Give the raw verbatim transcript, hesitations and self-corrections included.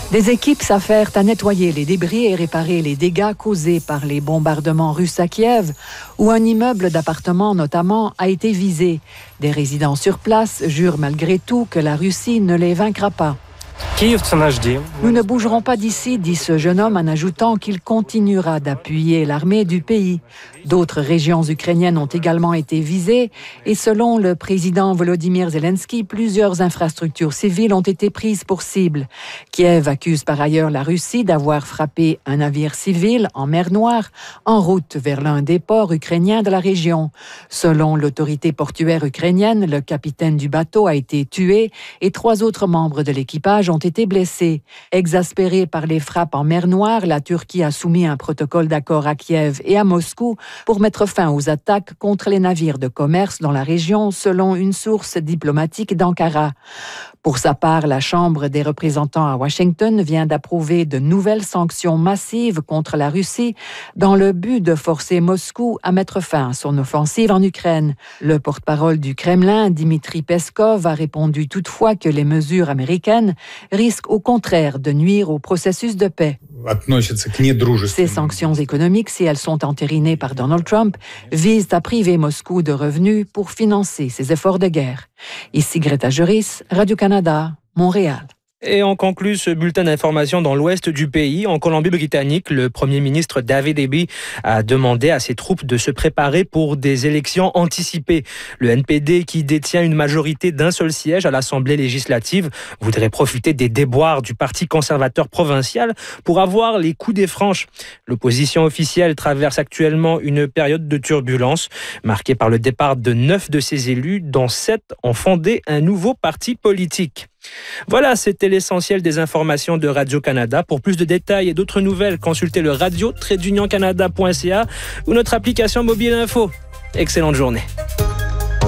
Des équipes s'affairent à nettoyer les débris et réparer les dégâts causés par les bombardements russes à Kiev, où un immeuble d'appartements notamment a été visé. Des résidents sur place jurent malgré tout que la Russie ne les vaincra pas. Nous ne bougerons pas d'ici, dit ce jeune homme en ajoutant qu'il continuera d'appuyer l'armée du pays. D'autres régions ukrainiennes ont également été visées et selon le président Volodymyr Zelensky, plusieurs infrastructures civiles ont été prises pour cible. Kiev accuse par ailleurs la Russie d'avoir frappé un navire civil en mer Noire en route vers l'un des ports ukrainiens de la région. Selon l'autorité portuaire ukrainienne, le capitaine du bateau a été tué et trois autres membres de l'équipage ont été blessés. Exaspérée par les frappes en mer Noire, la Turquie a soumis un protocole d'accord à Kiev et à Moscou pour mettre fin aux attaques contre les navires de commerce dans la région, selon une source diplomatique d'Ankara. Pour sa part, la Chambre des représentants à Washington vient d'approuver de nouvelles sanctions massives contre la Russie dans le but de forcer Moscou à mettre fin à son offensive en Ukraine. Le porte-parole du Kremlin, Dmitri Peskov, a répondu toutefois que les mesures américaines risquent au contraire de nuire au processus de paix. Ces sanctions économiques, si elles sont entérinées par Donald Trump, visent à priver Moscou de revenus pour financer ses efforts de guerre. Ici Greta Juris, Radio-Canada, Montréal. Et on conclut ce bulletin d'information dans l'ouest du pays. En Colombie-Britannique, le Premier ministre David Eby a demandé à ses troupes de se préparer pour des élections anticipées. Le N P D, qui détient une majorité d'un seul siège à l'Assemblée législative, voudrait profiter des déboires du Parti conservateur provincial pour avoir les coups des franches. L'opposition officielle traverse actuellement une période de turbulence, marquée par le départ de neuf de ses élus, dont sept ont fondé un nouveau parti politique. Voilà, c'était l'essentiel des informations de Radio-Canada. Pour plus de détails et d'autres nouvelles, consultez le radio tiret d'union canada point c a ou notre application mobile info. Excellente journée.